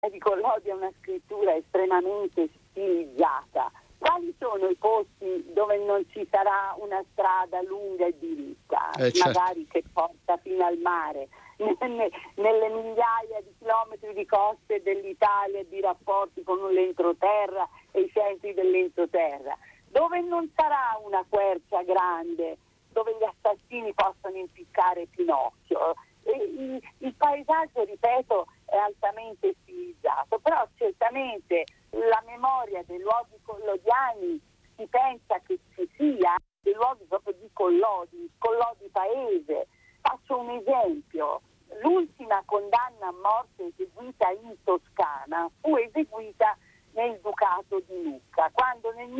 di Collodi è una scrittura estremamente stilizzata. Quali sono i posti dove non ci sarà una strada lunga e diritta, magari che porta fino al mare, nelle migliaia di chilometri di coste dell'Italia e di rapporti con l'entroterra e i centri dell'entroterra, dove non sarà una quercia grande, dove gli assassini possono impiccare Pinocchio. Il paesaggio, ripeto, è altamente stilizzato, però certamente la memoria dei luoghi collodiani si pensa che ci sia dei luoghi proprio di Collodi paese. Faccio un esempio: l'ultima condanna a morte eseguita in Toscana fu eseguita nel Ducato di Lucca, quando nel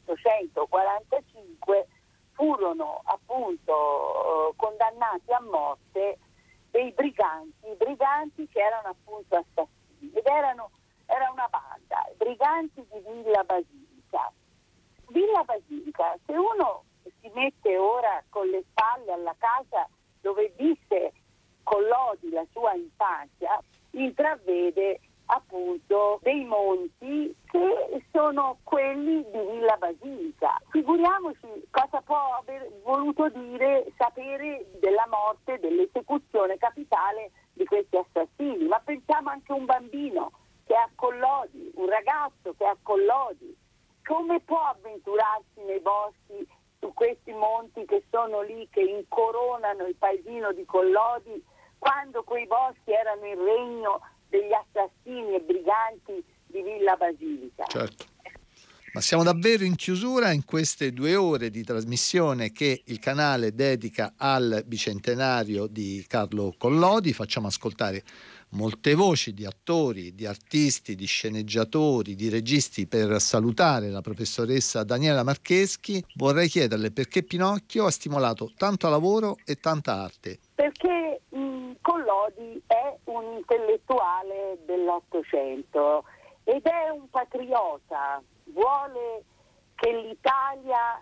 1845 furono appunto condannati a morte dei briganti che erano appunto assassini, ed era una banda, briganti di Villa Basilica. Villa Basilica, se uno si mette ora con le spalle alla casa dove visse Collodi la sua infanzia, intravede appunto dei monti che sono quelli di Villa Basilica. Figuriamoci cosa può aver voluto dire sapere della morte, dell'esecuzione capitale di questi assassini. Ma pensiamo anche a un bambino che è a Collodi, un ragazzo che è a Collodi. Come può avventurarsi nei boschi su questi monti che sono lì, che incoronano il paesino di Collodi, quando quei boschi erano il regno degli assassini e briganti di Villa Basilica? Certo. Ma siamo davvero in chiusura in queste 2 ore di trasmissione che il canale dedica al bicentenario di Carlo Collodi. Facciamo ascoltare molte voci di attori, di artisti, di sceneggiatori, di registi per salutare la professoressa Daniela Marcheschi. Vorrei chiederle perché Pinocchio ha stimolato tanto lavoro e tanta arte. Perché Collodi è un intellettuale dell'Ottocento ed è un patriota, vuole che l'Italia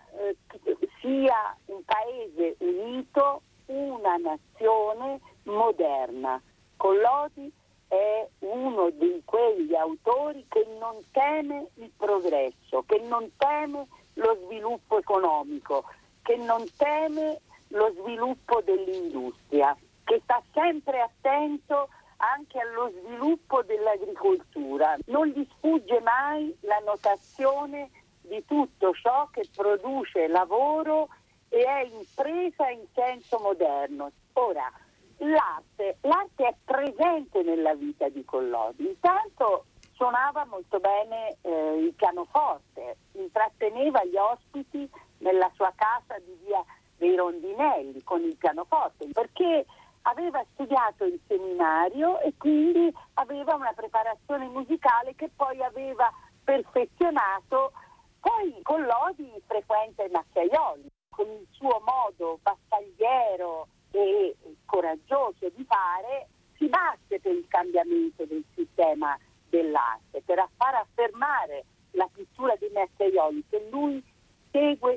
sia un paese unito, una nazione moderna. Collodi è uno di quegli autori che non teme il progresso, che non teme lo sviluppo economico, che non teme lo sviluppo dell'industria, che sta sempre attento anche allo sviluppo dell'agricoltura. Non gli sfugge mai la notazione di tutto ciò che produce lavoro e è impresa in senso moderno. Ora, l'arte è presente nella vita di Collodi. Intanto suonava molto bene il pianoforte, intratteneva gli ospiti nella sua casa di via dei Rondinelli con il pianoforte, perché aveva studiato il seminario e quindi aveva una preparazione musicale che poi aveva perfezionato. Poi Collodi frequenta i macchiaioli con il suo modo battagliero e coraggioso di fare, si batte per il cambiamento del sistema dell'arte, per far affermare la pittura dei macchiaioli che lui segue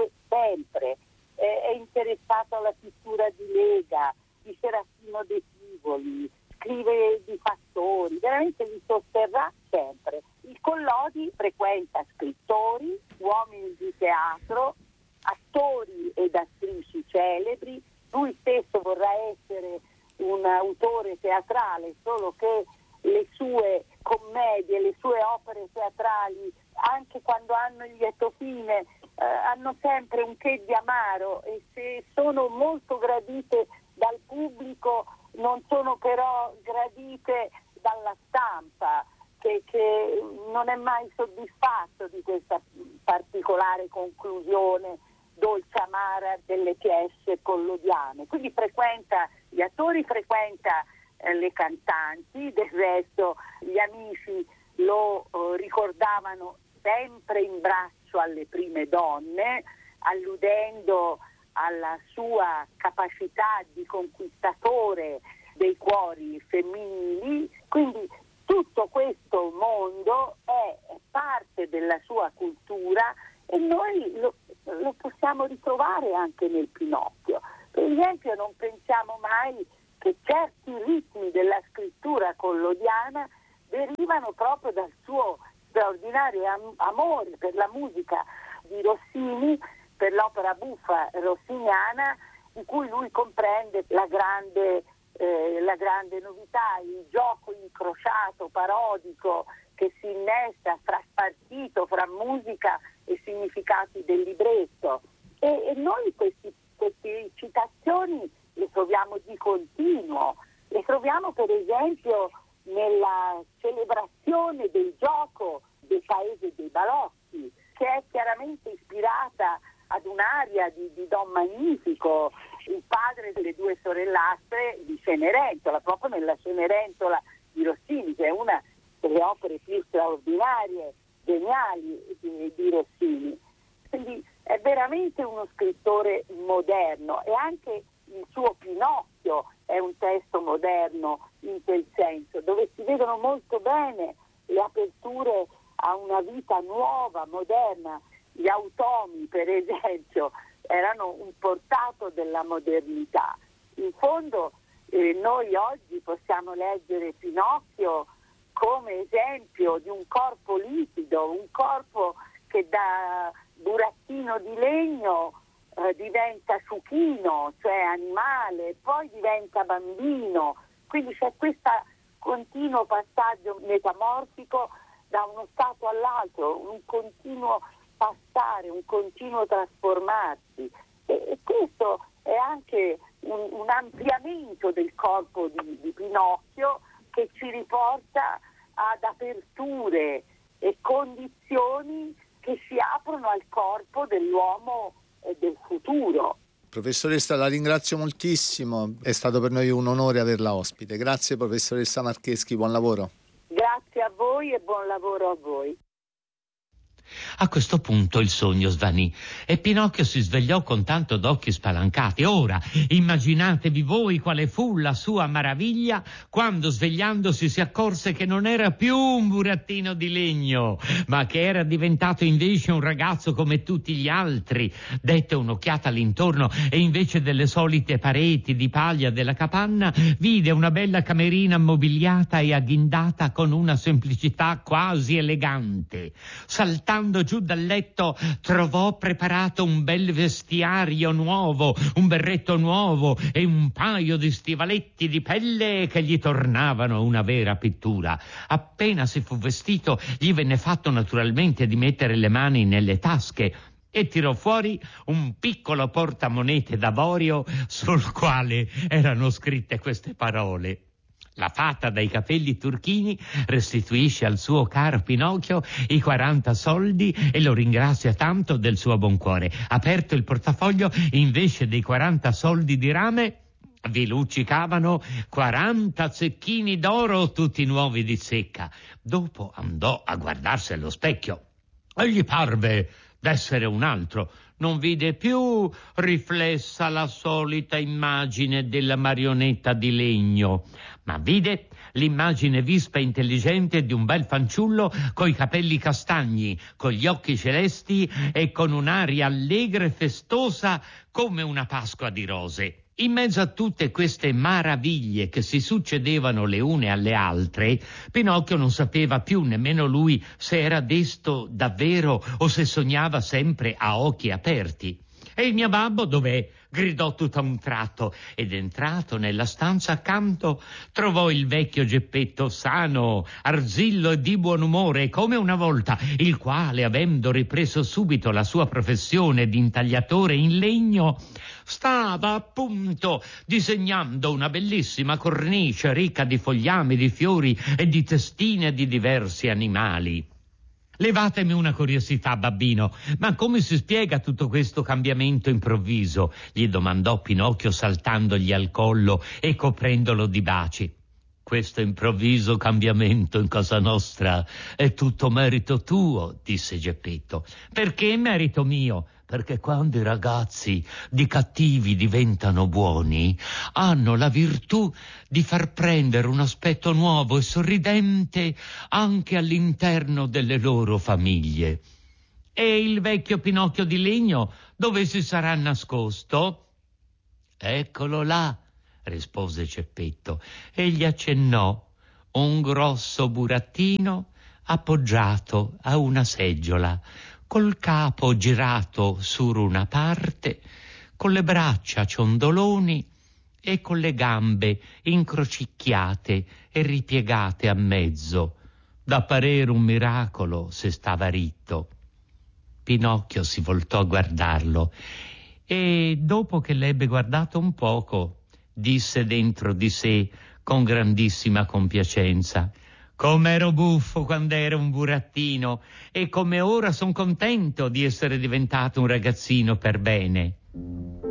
sempre. È interessato alla pittura di Lega, di Serafino De Tivoli, scrive di Fattori, veramente li sosterrà sempre. Il Collodi frequenta scrittori, uomini di teatro, attori ed attrici celebri. Lui stesso vorrà essere un autore teatrale, solo che le sue commedie, le sue opere teatrali, anche quando hanno il lieto fine, hanno sempre un che di amaro, e se sono molto gradite dal pubblico non sono però gradite dalla stampa, che non è mai soddisfatto di questa particolare conclusione dolce amara delle pièce collodiane. Quindi frequenta gli attori, frequenta le cantanti. Del resto gli amici lo ricordavano sempre in braccio alle prime donne, alludendo alla sua capacità di conquistatore dei cuori femminili. Quindi tutto questo mondo è parte della sua cultura e noi lo possiamo ritrovare anche nel Pinocchio. Per esempio, non pensiamo mai che certi ritmi della scrittura collodiana derivano proprio dal suo straordinario amore per la musica di Rossini, per l'opera buffa rossiniana, in cui lui comprende la grande novità, il gioco incrociato, parodico, che si innesta traspartito fra musica e significati del libretto. E noi queste citazioni le troviamo di continuo, le troviamo per esempio nella celebrazione del gioco del paese dei balocchi, che è chiaramente ispirata ad un'aria di Don Magnifico, il padre delle due sorellastre di Cenerentola, proprio nella Cenerentola di Rossini, che è una delle opere più straordinarie, geniali di Rossini. Quindi è veramente uno scrittore moderno, e anche il suo Pinocchio è un testo moderno in quel senso, dove si vedono molto bene le aperture a una vita nuova, moderna. Gli automi, per esempio, erano un portato della modernità. In fondo noi oggi possiamo leggere Pinocchio come esempio di un corpo liquido, un corpo che da burattino di legno diventa ciuchino, cioè animale, poi diventa bambino. Quindi c'è questo continuo passaggio metamorfico da uno stato all'altro, un continuo passare, un continuo trasformarsi, e questo è anche un ampliamento del corpo di Pinocchio, che ci riporta ad aperture e condizioni che si aprono al corpo dell'uomo del futuro. Professoressa, la ringrazio moltissimo, è stato per noi un onore averla ospite. Grazie professoressa Marcheschi, buon lavoro. Grazie a voi e buon lavoro a voi. A questo punto il sogno svanì e Pinocchio si svegliò con tanto d'occhi spalancati. Ora immaginatevi voi quale fu la sua maraviglia quando, svegliandosi, si accorse che non era più un burattino di legno, ma che era diventato invece un ragazzo come tutti gli altri. Dette un'occhiata all'intorno e invece delle solite pareti di paglia della capanna vide una bella camerina ammobiliata e agghindata con una semplicità quasi elegante. Saltando giù dal letto trovò preparato un bel vestiario nuovo, un berretto nuovo e un paio di stivaletti di pelle che gli tornavano una vera pittura. Appena si fu vestito, gli venne fatto naturalmente di mettere le mani nelle tasche e tirò fuori un piccolo portamonete d'avorio sul quale erano scritte queste parole: la fata dai capelli turchini restituisce al suo caro Pinocchio i 40 soldi e lo ringrazia tanto del suo buon cuore. Aperto il portafoglio, invece dei 40 soldi di rame, vi luccicavano 40 zecchini d'oro tutti nuovi di secca. Dopo andò a guardarsi allo specchio e gli parve d'essere un altro. Non vide più riflessa la solita immagine della marionetta di legno, ma vide l'immagine vispa e intelligente di un bel fanciullo coi capelli castagni, con gli occhi celesti e con un'aria allegra e festosa come una Pasqua di rose. In mezzo a tutte queste maraviglie che si succedevano le une alle altre, Pinocchio non sapeva più nemmeno lui se era desto davvero o se sognava sempre a occhi aperti. E il mio babbo dov'è? Gridò tutto a un tratto, ed entrato nella stanza accanto trovò il vecchio Geppetto sano, arzillo e di buon umore come una volta, il quale, avendo ripreso subito la sua professione di intagliatore in legno, stava appunto disegnando una bellissima cornice ricca di fogliami, di fiori e di testine di diversi animali. Levatemi una curiosità, babbino, ma come si spiega tutto questo cambiamento improvviso? Gli domandò Pinocchio saltandogli al collo e coprendolo di baci. Questo improvviso cambiamento in casa nostra è tutto merito tuo, disse Geppetto. Perché merito mio? Perché quando i ragazzi di cattivi diventano buoni, hanno la virtù di far prendere un aspetto nuovo e sorridente anche all'interno delle loro famiglie. E il vecchio Pinocchio di legno dove si sarà nascosto? Eccolo là, rispose Geppetto, e gli accennò un grosso burattino appoggiato a una seggiola, col capo girato su una parte, con le braccia ciondoloni e con le gambe incrocicchiate e ripiegate a mezzo, da parere un miracolo se stava ritto. Pinocchio si voltò a guardarlo e, dopo che l'ebbe guardato un poco, disse dentro di sé con grandissima compiacenza: «Com'ero buffo quando ero un burattino e come ora son contento di essere diventato un ragazzino per bene».